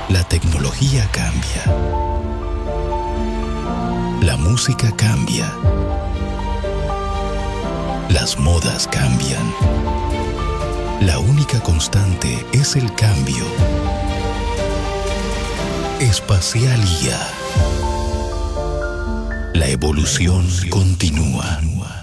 La tecnología cambia. La música cambia. Las modas cambian. La única constante es el cambio. Espacial IA. La evolución continúa.